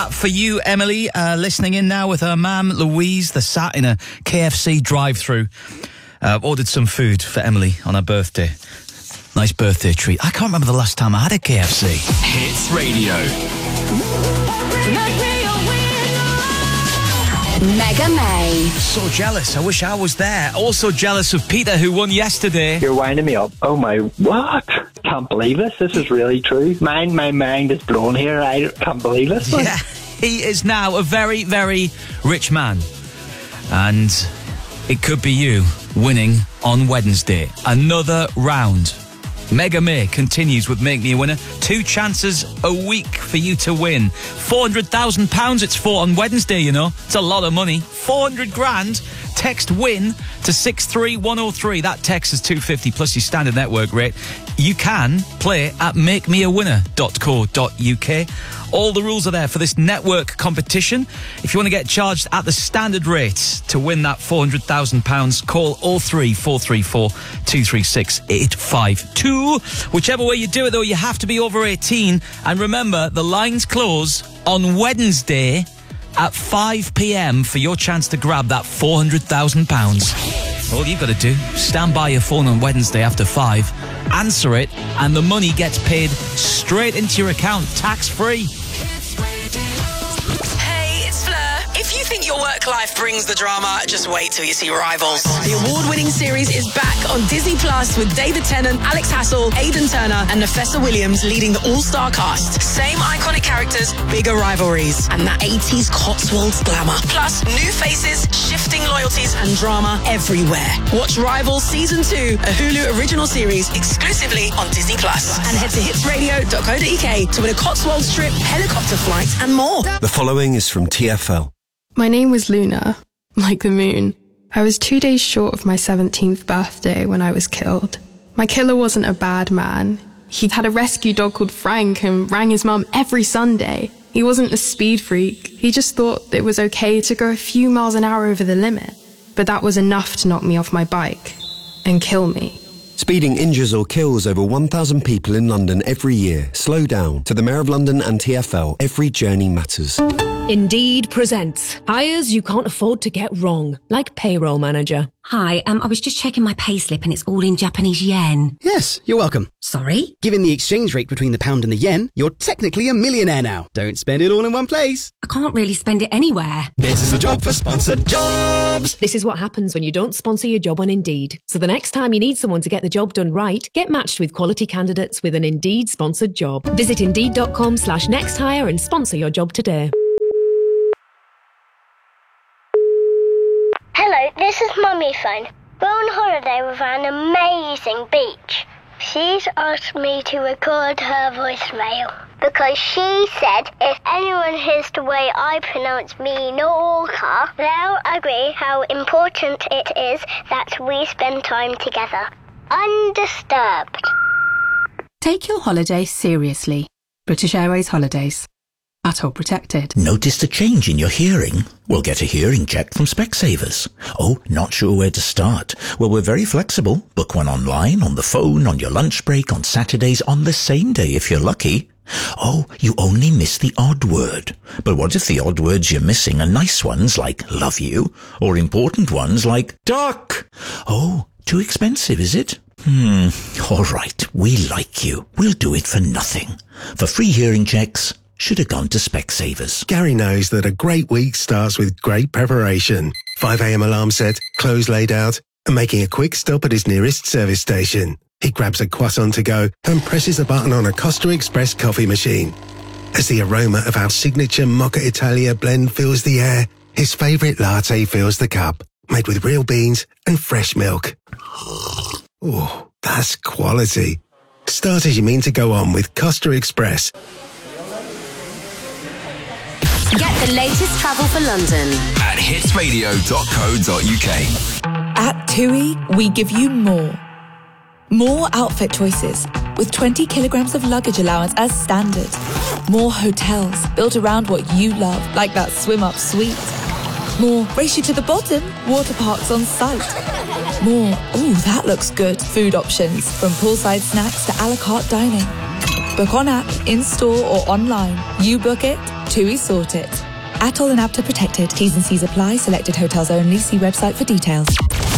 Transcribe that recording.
that for you, Emily, listening in now with her mum, Louise. They're sat in a KFC drive-thru. Ordered some food for Emily on her birthday. Nice birthday treat. I can't remember the last time I had a KFC. Hits Radio. Mega May. So jealous. I wish I was there. Also jealous of Peter, who won yesterday. You're winding me up. Oh my, what? Can't believe this. This is really true. My mind is blown here. I can't believe this. Yeah, he is now a very, very rich man. And it could be you winning on Wednesday. Another round. Mega May continues with Make Me a Winner. 2 chances a week for you to win. £400,000 it's for on Wednesday, you know. It's a lot of money. 400 grand. Text WIN to 63103. That text is $2.50 plus your standard network rate. You can play at makemeawinner.co.uk. All the rules are there for this network competition. If you want to get charged at the standard rate to win that £400,000, call 03434 236 852. Whichever way you do it, though, you have to be over 18. And remember, the lines close on Wednesday at 5 p.m. for your chance to grab that £400,000. All you've got to do, stand by your phone on Wednesday after 5, answer it, and the money gets paid straight into your account, tax-free. Hey, it's Fleur. If you think your work life brings the drama, just wait till you see Rivals. The award-winning series is back on Disney Plus with David Tennant, Alex Hassel, Aidan Turner, and Nafessa Williams leading the all-star cast. Same iconic characters, bigger rivalries, and that 80s Cotswolds glamour. Plus, new faces, shifting loyalties, and drama everywhere. Watch Rivals Season 2, a Hulu original series, exclusively on Disney Plus. And head to hitsradio.co.uk to win a Cotswolds trip, helicopter flight, and more. The following is from TfL. My name was Luna, like the moon. I was 2 days short of my 17th birthday when I was killed. My killer wasn't a bad man. He had a rescue dog called Frank and rang his mum every Sunday. He wasn't a speed freak. He just thought it was okay to go a few miles an hour over the limit. But that was enough to knock me off my bike and kill me. Speeding injures or kills over 1,000 people in London every year. Slow down. To the Mayor of London and TfL, every journey matters. Indeed presents hires you can't afford to get wrong, like payroll manager. Hi, I was just checking my payslip and it's all in Japanese yen. Yes, you're welcome. Sorry? Given the exchange rate between the pound and the yen, you're technically a millionaire now. Don't spend it all in one place. I can't really spend it anywhere. This is a job for sponsored jobs. This is what happens when you don't sponsor your job on Indeed. So the next time you need someone to get the job done right, get matched with quality candidates with an Indeed sponsored job. Visit Indeed.com/nexthire and sponsor your job today. Hello, this is Mummy phone. We're on holiday with an amazing beach. She's asked me to record her voicemail because she said if anyone hears the way I pronounce Minorca, they'll agree how important it is that we spend time together. Undisturbed. Take your holiday seriously. British Airways Holidays. ATOL protected. Noticed a change in your hearing? Well, get a hearing check from Specsavers. Oh, not sure where to start? Well, we're very flexible. Book one online, on the phone, on your lunch break, on Saturdays, on the same day if you're lucky. Oh, you only miss the odd word. But what if the odd words you're missing are nice ones like love you, or important ones like duck? Oh, too expensive, is it? All right, we like you. We'll do it for nothing. For free hearing checks, should have gone to Specsavers. Gary knows that a great week starts with great preparation. 5 a.m. alarm set, clothes laid out, and making a quick stop at his nearest service station. He grabs a croissant to go and presses a button on a Costa Express coffee machine. As the aroma of our signature Mocha Italia blend fills the air, his favourite latte fills the cup, made with real beans and fresh milk. Oh, that's quality. Start as you mean to go on with Costa Express. Get the latest travel for London at hitsradio.co.uk. At TUI, we give you more. More outfit choices, with 20 kilograms of luggage allowance as standard. More hotels built around what you love, like that swim-up suite. More race you to the bottom, water parks on site. More, ooh, that looks good, food options, from poolside snacks to a la carte dining. Book on app, in store or online. You book it, TUI sort it. Atoll and APTA protected. T's and C's apply. Selected hotels only. See website for details.